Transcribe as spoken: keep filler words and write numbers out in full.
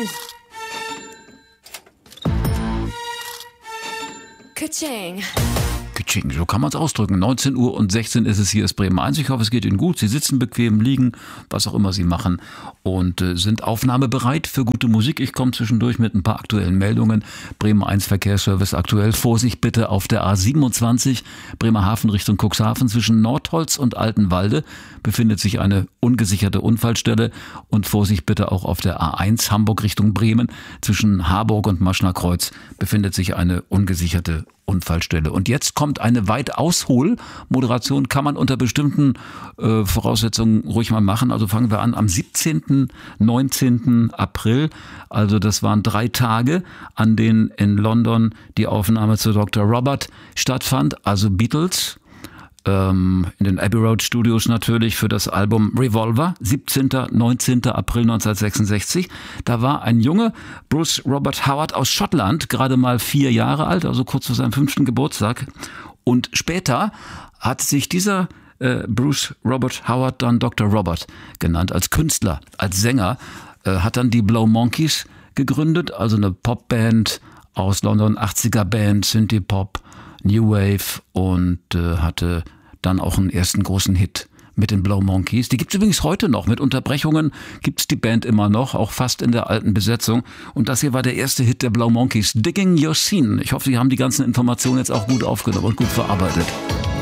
Ka-ching. Ka-ching, so kann man es ausdrücken. neunzehn Uhr und sechzehn ist es, hier ist Bremen eins. Ich hoffe, es geht Ihnen gut. Sie sitzen bequem, liegen, was auch immer Sie machen und äh, sind aufnahmebereit für gute Musik. Ich komme zwischendurch mit ein paar aktuellen Meldungen. Bremen eins Verkehrsservice aktuell. Vorsicht bitte auf der A siebenundzwanzig, Bremerhaven Richtung Cuxhaven. Zwischen Nordholz und Altenwalde befindet sich eine ungesicherte Unfallstelle. Und Vorsicht bitte auch auf der A eins Hamburg Richtung Bremen. Zwischen Harburg und Maschnerkreuz befindet sich eine ungesicherte Unfallstelle. Und jetzt kommt eine weit Aushol-Moderation, kann man unter bestimmten äh, Voraussetzungen ruhig mal machen. Also fangen wir an am siebzehnten, neunzehnten April. Also das waren drei Tage, an denen in London die Aufnahme zu Doktor Robert stattfand. Also Beatles. In den Abbey Road Studios natürlich für das Album Revolver, siebzehnten, neunzehnten April neunzehnhundertsechsundsechzig. Da war ein Junge, Bruce Robert Howard aus Schottland, gerade mal vier Jahre alt, also kurz vor seinem fünften Geburtstag. Und später hat sich dieser äh, Bruce Robert Howard dann Doktor Robert genannt, als Künstler, als Sänger, äh, hat dann die Blow Monkeys gegründet, also eine Popband aus London, achtziger Band, Synthie-Pop, New Wave, und äh, hatte dann auch einen ersten großen Hit mit den Blow Monkeys. Die gibt's übrigens heute noch. Mit Unterbrechungen gibt's die Band immer noch, auch fast in der alten Besetzung. Und das hier war der erste Hit der Blow Monkeys, Digging Your Scene. Ich hoffe, Sie haben die ganzen Informationen jetzt auch gut aufgenommen und gut verarbeitet.